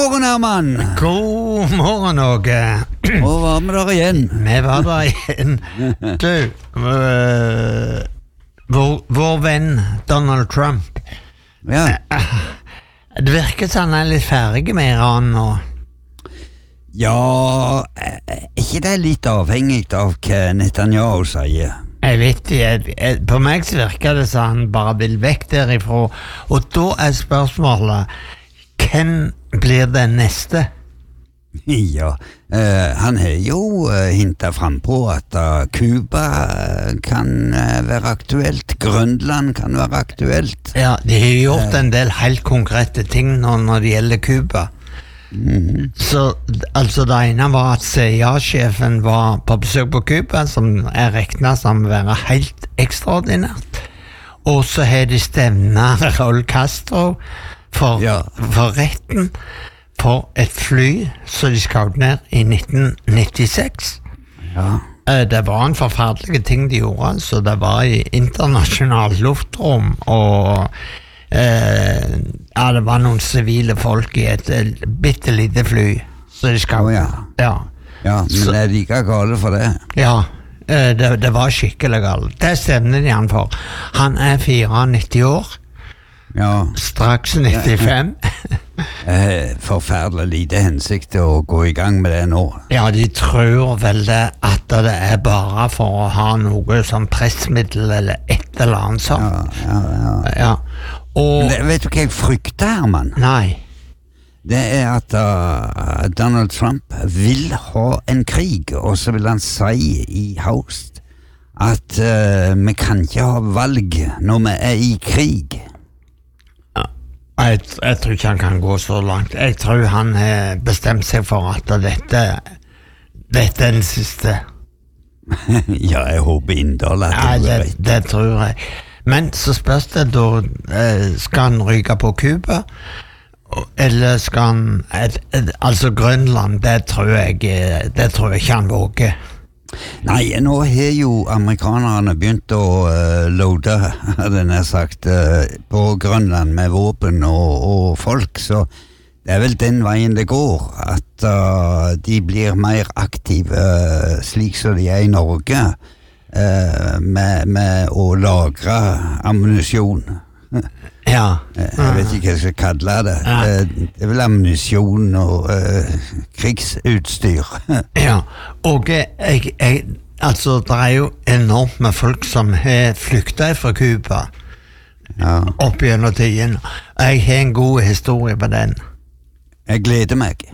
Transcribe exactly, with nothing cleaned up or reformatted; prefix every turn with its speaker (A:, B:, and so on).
A: morgen, Herman.
B: God morgen, Åge.
A: Og var med der igjen.
B: Vi var der igjen. Du, øh, vår, vår venn Donald Trump.
A: Ja.
B: Det virker som han er litt ferdig med Iran nå.
A: Ja, er ikke det litt avhengig av hva Netanyahu sier?
B: Jeg vet ikke, på meg så virker det som han bare vil vekk derifra. Og da er spørsmålet, hvem blir den neste?
A: Ja, uh, han har jo uh, hintet frem på at uh, Cuba uh, kan uh, være aktuelt, Grønland kan være aktuelt.
B: Ja, de har gjort en del helt konkrete ting nå når det gjelder Cuba. Mm-hmm. Så altså det ene var at C I A-sjefen var på besøk på Cuba, som er regnet som å være helt ekstraordinært. Og så har de stevnet Raúl Castro for, ja. for retten for et fly som de skjøt ned i nitten nittiseks.
A: Ja.
B: Det var en forferdelig ting de gjorde, så det var i internasjonalt luftrom, og eh, ja, det var noen sivile folk i et bittelite fly, så de skjøt.
A: Oh, ja.
B: Ja.
A: Ja, men så, det er like gale for det.
B: Ja, det, det var skikkelig galt. Det stemmer de han for. Han er nittifire år.
A: Ja.
B: Straks nittifem.
A: eh, forferdelig lite hensikt å gå i gang med det nå.
B: Ja, de tror vel det at det er bare for å ha noe som pressmiddel eller et eller annet sånt.
A: Ja, ja, ja.
B: Ja. Og,
A: det, vet du hva jeg frykter, Herman?
B: Nei.
A: Det er at uh, Donald Trump vil ha en krig, og så vil han si i høst at uh, vi kan ikke ha valg når vi er i krig.
B: Jeg, jeg tror ikke han kan gå så langt. Jeg tror han har bestemt seg for at dette, dette er den siste.
A: Ja, jeg håper inderlig at
B: ja,
A: det
B: det,
A: er rett.
B: det tror jeg. Men så spørs det da, skal han ryke på Cuba? Eller skal han, et, et, altså Grønland, det tror jeg, det tror jeg ikke han våger.
A: Nei, nå har jo amerikanerne begynt å uh, loade, hadde jeg sagt, uh, på Grønland med våpen og, og folk, så det er vel den veien det går, at uh, de blir mer aktive uh, slik som de er i Norge, uh, med, med å lagre ammunisjon.
B: Ja.
A: Jeg vet ikke hva jeg skal kalle det.
B: Ja.
A: Det er vel ammunisjon og uh, krigsutstyr.
B: Ja, og jeg, jeg, altså det er jo enormt med folk som har flyktet fra Cuba
A: ja.
B: opp gjennom tiden. Jeg har en god historie på den.
A: Jeg gleder meg.